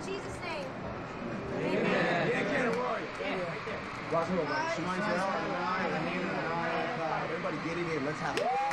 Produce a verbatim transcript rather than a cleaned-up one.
Jesus' name. Amen. Yeah, get it, Roy. Yeah, right there. Watch me, Shine your heart and eye, and hand and eye, and eye. Everybody get it in. Let's have it.